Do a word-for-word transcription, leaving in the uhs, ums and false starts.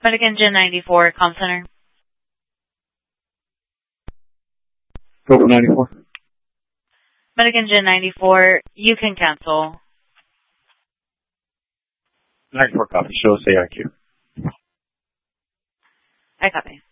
Medic-Engine ninety-four, comm center. Cobra ninety-four. Medic-Engine ninety-four, you can cancel. ninety-four copy. Show us A I Q. I copy.